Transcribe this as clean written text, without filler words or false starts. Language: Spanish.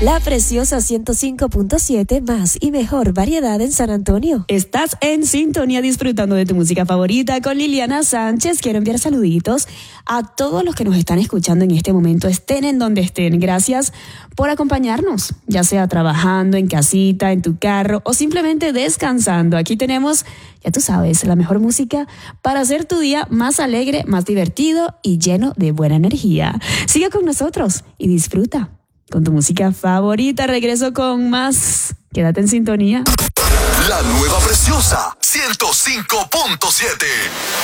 La Preciosa 105.7, más y mejor variedad en San Antonio. Estás en sintonía disfrutando de tu música favorita con Liliana Sánchez. Quiero enviar saluditos a todos los que nos están escuchando en este momento, estén en donde estén. Gracias por acompañarnos, ya sea trabajando, en casita, en tu carro o simplemente descansando. Aquí tenemos, ya tú sabes, la mejor música para hacer tu día más alegre, más divertido y lleno de buena energía. Sigue con nosotros y disfruta con tu música favorita. Regreso con más. Quédate en sintonía. La nueva Preciosa 105.7.